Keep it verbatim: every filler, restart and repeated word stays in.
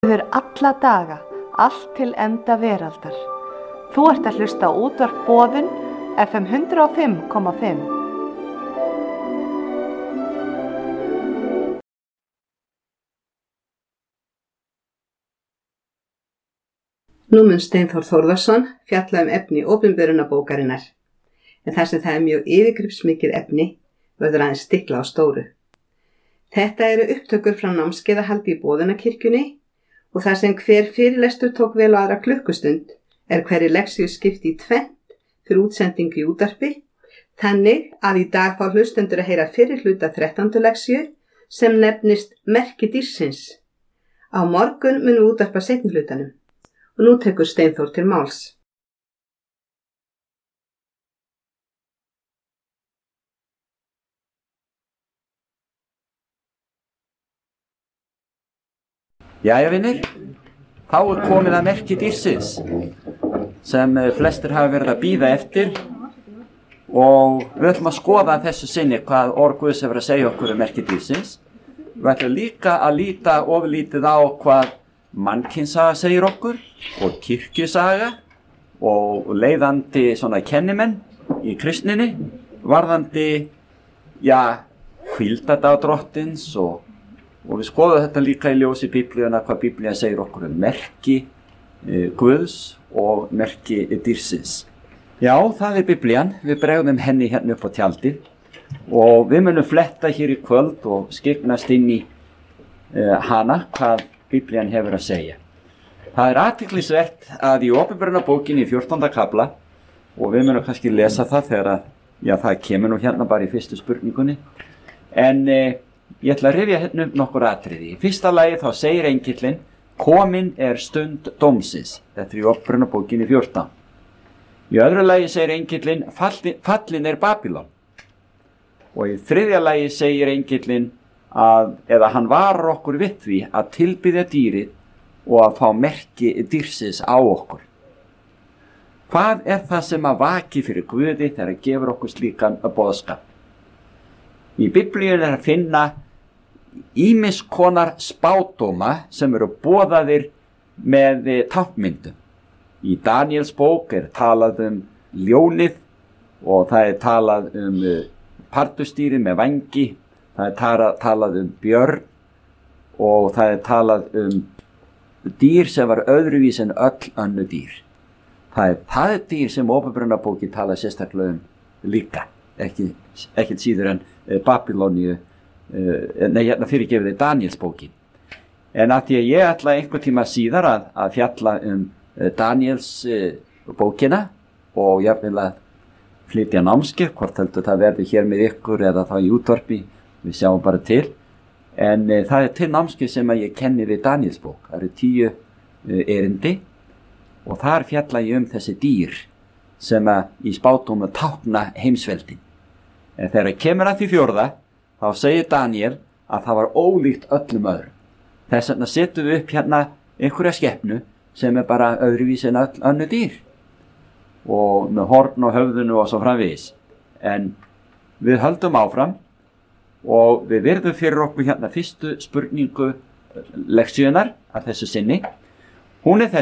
Yfir alla daga, allt til enda veraldar. Þú ert að hlusta á útvarp Boðun, F M hundrað og fimm komma fimm. Nú mun Steinþór Þórðarson fjalla um efni opinberunarbókarinnar, en þar sem það er mjög yfirgripsmikið efni verður aðeins stikla á stóru. Þetta eru upptökur frá námskeiðahaldi í Boðunarkirkjunni og þar sem hver fyrirlestur tók vel á aðra klukkustund er hverri leksíu skipt í tvennt fyrir útsendingu í útvarpi, þannig að í dag fá hlustendur að heyra fyrri hluta þrettándu leksíu sem nefnist Merki dýrsins. Á morgun munum við útvarpa seinni hlutanum. Og nú tekur Steinþór til máls. Jæja vinir, þá er komið að merki dýrsins sem flestir hafa verið að bíða eftir og við ætlum að skoða þessu sinni hvað orð Guðs hefur að segja okkur um merki dýrsins. Við ætlum líka að líta ofurlítið á hvað mannkynssaga segir okkur og kirkjusaga og leiðandi svona kennimenn í kristninni varðandi, já, hvíldardag drottins og, og við skoðum þetta líka í ljósi Biblíuna hvað Biblían segir okkur um merki e, Guðs og merki dýrsins. Já, það er Biblían, við bregðum henni hérna upp á tjaldi og við munum fletta hér í kvöld og skyggnast inn í e, hana hvað Biblían hefur að segja. Það er athyglisvert að í opinberunarbókinni í fjórtánda kafla og við munum kannski lesa það þegar að, já, það kemur nú hérna bara í fyrstu spurningunni, en eh, ég ætla að rifja hérna upp nokkur atriði. Í fyrsta lagi þá segir engillinn, komin er stund dómsins. Þetta er í opinberunarbókinni fjórtán. Í öðru lagi segir engillinn, fallin, fallin er Babylon. Og í þriðja lagi segir engillinn, að eða hann varar okkur við því að tilbiðja dýrið og að fá merki dýrsins á okkur. Hvað er það sem að vaki fyrir Guði þegar að gefur okkur slíkan boðskap? Í Biblíunni er að finna ýmis konar spádóma sem eru boðaðir með táknmyndum. Í Daníels bók er talað um ljónið og það er talað um pardustýrið með vængi. Það er talað um björn og það er talað um dýr sem var öðruvís en öll önnu dýr. Það er það dýr sem opinberunarbókin talar sérstaklega um líka, ekki, ekki síður en Babylóníu, nei, hérna fyrirgefið er Daníels bókin. En að því að ég ætla einhver tíma síðar að, að fjalla um Daníels bókina og jafnvel að flytja námskeið, hvort heldur það verði hér með ykkur eða þá í útvarpi, við sjáum bara til, en e, það er til námskeið sem að ég kenni við Daníels bók. Það eru tíu e, erindi og þar fjalla ég um þessi dýr sem að í spádómu tákna heimsveldin. En þegar kemur að því fjórða, þá segir Daníel að það var ólíkt öllum öðrum. Þess vegna setjum við upp hérna einhverja skepnu sem er bara öðruvísi en öll önnu dýr og með horn og höfðunu og svo framvegis. En við höldum áfram og við verðum fyrir okkur hérna fyrstu spurningu leksíunar að þessu sinni. Hún er þessi.